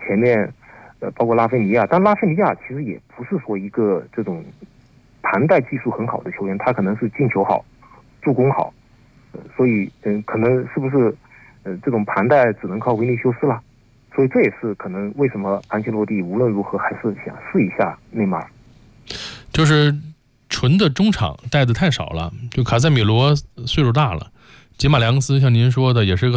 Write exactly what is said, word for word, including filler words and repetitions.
前面呃包括拉菲尼亚，但拉菲尼亚其实也不是说一个这种盘带技术很好的球员，他可能是进球好，助攻好，呃、所以嗯、呃，可能是不是呃这种盘带只能靠维尼修斯了？所以这也是可能为什么安切洛蒂无论如何还是想试一下内马尔， 就是纯的中场带的太少了，就卡塞米罗岁数大了，吉马良斯像您说的也是个